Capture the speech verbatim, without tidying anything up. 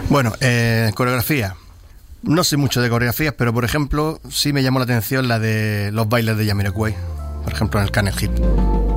Bueno, eh, coreografía. No sé mucho de coreografías, pero por ejemplo, sí me llamó la atención la de los bailes de Jamiroquai, por ejemplo en el Can't Hit.